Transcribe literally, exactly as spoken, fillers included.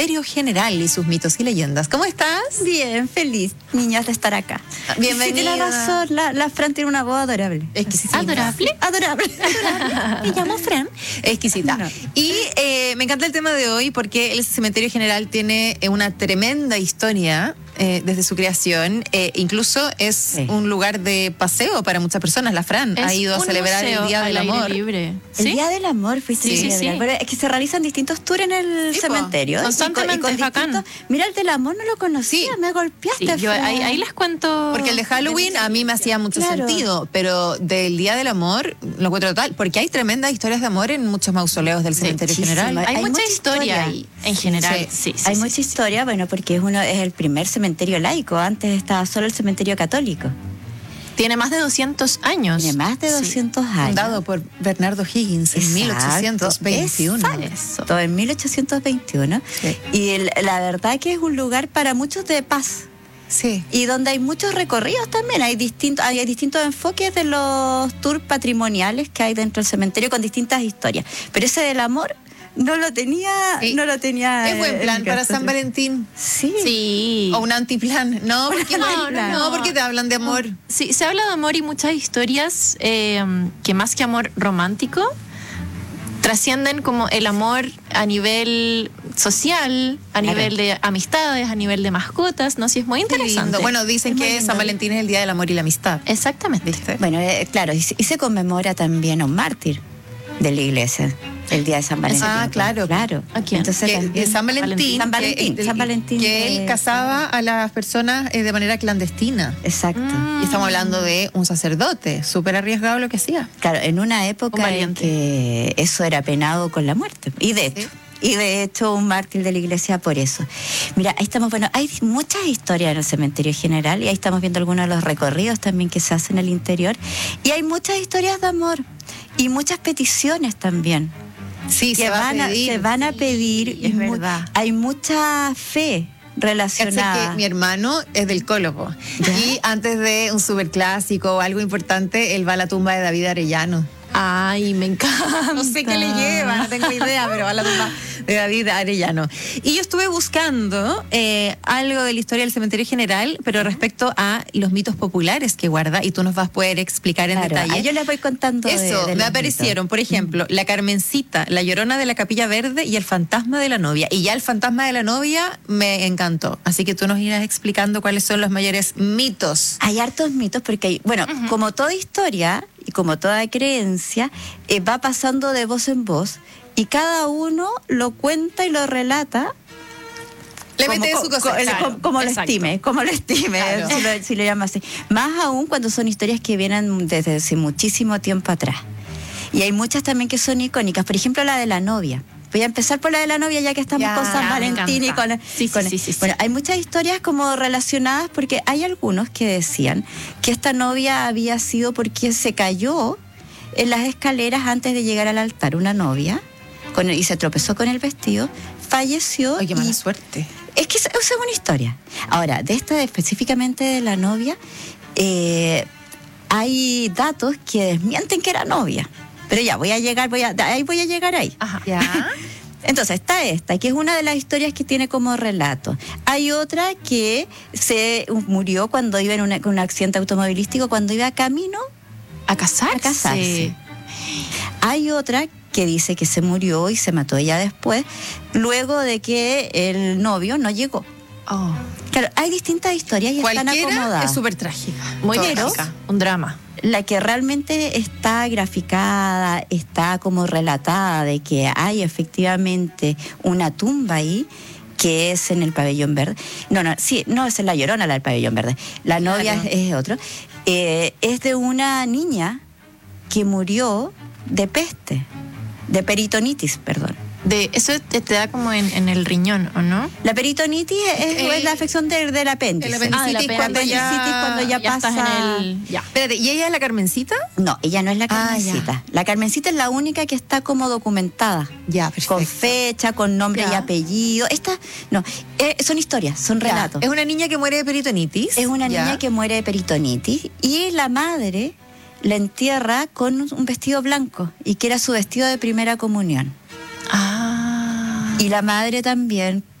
cementerio general y sus mitos y leyendas. ¿Cómo estás? Bien, feliz, niñas, de estar acá. Bienvenida. Sí, tiene razón, la, la Fran tiene una voz adorable. Exquisita. ¿Adorable? Adorable. Adorable. Me llamo Fran. Exquisita. No. Y eh, me encanta el tema de hoy porque el cementerio general tiene una tremenda historia. Eh, desde su creación, eh, incluso es sí. un lugar de paseo para muchas personas. La Fran es ha ido a celebrar el Día del Amor. Libre. ¿Sí? El Día del Amor, fuiste sí, sí, sí. Pero es que se realizan distintos tours en el sí, cementerio. Constantemente, y con, y con bacán. Mira, el del amor no lo conocía, sí. me golpeaste. Sí, yo, ahí, ahí les cuento. Porque el de Halloween a mí me hacía mucho claro. sentido, pero del Día del Amor lo encuentro total, porque hay tremendas historias de amor en muchos mausoleos del cementerio sí, general. Hay, hay mucha, mucha historia, historia ahí, en general. Sí, sí, sí, hay sí, mucha sí, historia, bueno, porque es uno es el primer cementerio laico. Antes estaba solo el cementerio católico. Tiene más de doscientos años. Tiene más de doscientos sí. años. Fundado por Bernardo Higgins en mil ochocientos veintiuno. Eso. Todo en mil ochocientos veintiuno. Sí. Y el, la verdad que es un lugar para muchos de paz. Sí. Y donde hay muchos recorridos también. Hay distintos, hay distintos enfoques de los tours patrimoniales que hay dentro del cementerio con distintas historias. Pero ese del amor no lo tenía, sí. no lo tenía. Es buen plan para San Valentín. Sí. sí. O un antiplan. No, porque no, no, no, porque te hablan de amor. Sí, se habla de amor y muchas historias eh, que más que amor romántico trascienden como el amor a nivel social, a claro. nivel de amistades, a nivel de mascotas, ¿no? Sí, es muy interesante. Bueno, dicen es que San Valentín es el día del amor y la amistad. Exactamente. ¿Viste? Bueno, eh, claro, y se, y se conmemora también a un mártir de la iglesia. El día de San Valentín. Ah, claro. Claro. ¿A quién? Entonces, que, San Valentín. San Valentín. Que, San Valentín que de... él casaba a las personas eh, de manera clandestina. Exacto. Mm. Y estamos hablando de un sacerdote, súper arriesgado lo que hacía. Claro, en una época en que eso era penado con la muerte. Y de hecho. ¿Sí? Y de hecho un mártir de la iglesia por eso. Mira, ahí estamos, bueno, hay muchas historias en el cementerio general y ahí estamos viendo algunos de los recorridos también que se hacen en el interior. Y hay muchas historias de amor y muchas peticiones también. Sí, que se, va van a a, pedir. se van a pedir. Sí, es verdad. Hay mucha fe relacionada. Que mi hermano es del Colo-Colo y antes de un superclásico o algo importante, él va a la tumba de David Arellano. Ay, me encanta. No sé qué le lleva, no tengo idea, pero va a la tumba de David Arellano. Y yo estuve buscando eh, algo de la historia del cementerio general, pero respecto a los mitos populares que guarda, y tú nos vas a poder explicar en claro, detalle. Yo les voy contando. Eso, de, de me aparecieron, mitos. Por ejemplo, mm. la Carmencita, la Llorona de la Capilla Verde y el fantasma de la novia. Y ya el fantasma de la novia me encantó. Así que tú nos irás explicando cuáles son los mayores mitos. Hay hartos mitos porque, hay, bueno, uh-huh. como toda historia y como toda creencia, eh, va pasando de voz en voz y cada uno lo cuenta y lo relata. Le mete su cosa. Claro, como, como lo estime, como lo estime, claro. si, lo, si lo llama así. Más aún cuando son historias que vienen desde hace muchísimo tiempo atrás. Y hay muchas también que son icónicas. Por ejemplo, la de la novia. Voy a empezar por la de la novia ya que estamos ya, con San Valentín y con... Sí, con sí, sí, sí, bueno, sí. hay muchas historias como relacionadas porque hay algunos que decían que esta novia había sido porque se cayó en las escaleras antes de llegar al altar. Una novia con el, y se tropezó con el vestido, falleció. Ay, qué mala y, suerte. Es que esa es una historia. Ahora, de esta específicamente de la novia, eh, hay datos que desmienten que era novia. Pero ya, voy a llegar, voy a, ahí voy a llegar ahí. Ajá. ¿Ya? Entonces, está esta, que es una de las historias que tiene como relato. Hay otra que se murió cuando iba en una, un accidente automovilístico, cuando iba camino a casarse. A casarse. Hay otra que dice que se murió y se mató ella después, luego de que el novio no llegó. Oh. Claro, hay distintas historias y están acomodadas. Es súper trágica. Muy pero, trágica. Un drama. La que realmente está graficada, está como relatada de que hay efectivamente una tumba ahí, que es en el Pabellón Verde. No, no, sí, no es en La Llorona la del Pabellón Verde. La novia claro. es, es otro. Eh, es de una niña que murió de peste, de peritonitis, perdón. De, eso te, te da como en, en el riñón, ¿o no? La peritonitis es, eh, es la afección de, del apéndice. El apendicitis, ah, cuando, ya, cuando ya, ya pasa... En el, ya. Espérate, ¿y ella es la Carmencita? No, ella no es la Carmencita. Ah, la Carmencita es la única que está como documentada. Ya, perfecto. Con fecha, con nombre ya. y apellido. Esta, no, eh, son historias, son ya. relatos. Es una niña que muere de peritonitis. Es una ya. niña que muere de peritonitis y la madre la entierra con un vestido blanco y que era su vestido de primera comunión. Ah. Y la madre también